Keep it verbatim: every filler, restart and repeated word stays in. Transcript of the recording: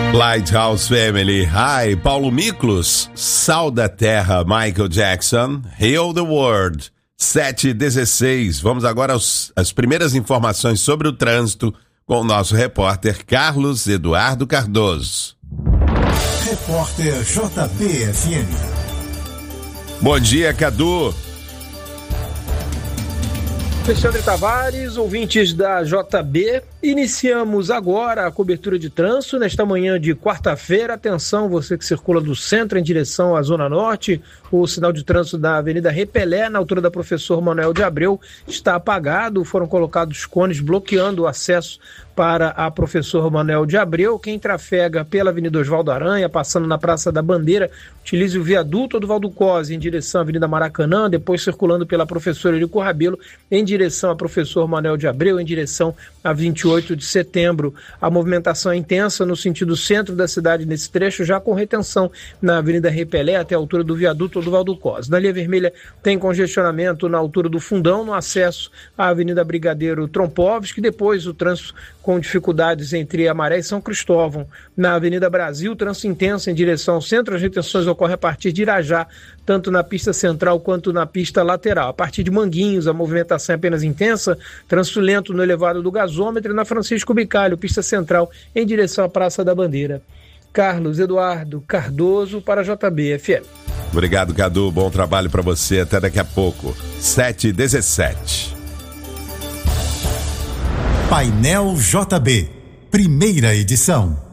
Lighthouse Family. Hi, Paulo Miklos. Sal da Terra, Michael Jackson. Heal the World. sete e dezesseis. Vamos agora aos, às primeiras informações sobre o trânsito com o nosso repórter Carlos Eduardo Cardoso. Repórter J B F M. Bom dia, Cadu. Alexandre Tavares, ouvintes da J B, iniciamos agora a cobertura de trânsito nesta manhã de quarta-feira. Atenção, você que circula do centro em direção à Zona Norte, o sinal de trânsito da Avenida Repelé, na altura da Professor Manuel de Abreu, está apagado. Foram colocados cones bloqueando o acesso para a Professor Manuel de Abreu. Quem trafega pela Avenida Oswaldo Aranha, passando na Praça da Bandeira, utilize o viaduto do Valdo Cosi em direção à Avenida Maracanã, depois circulando pela Professor Eurico Rabelo em direção a Professor Manuel de Abreu, em direção a vinte e oito de setembro. A movimentação é intensa no sentido centro da cidade nesse trecho, já com retenção na Avenida Repelé até a altura do viaduto do Valdo Cosi. Na linha vermelha tem congestionamento na altura do Fundão, no acesso à Avenida Brigadeiro Trompovski, depois o trânsito com dificuldades entre Amaré e São Cristóvão. Na Avenida Brasil, trânsito intenso em direção ao centro. As retenções ocorrem a partir de Irajá, tanto na pista central quanto na pista lateral. A partir de Manguinhos, a movimentação é apenas intensa, trânsito lento no elevado do gasômetro e na Francisco Bicalho, pista central, em direção à Praça da Bandeira. Carlos Eduardo Cardoso para a J B F M. Obrigado, Cadu. Bom trabalho para você. Até daqui a pouco. sete e dezessete. Painel J B, primeira edição.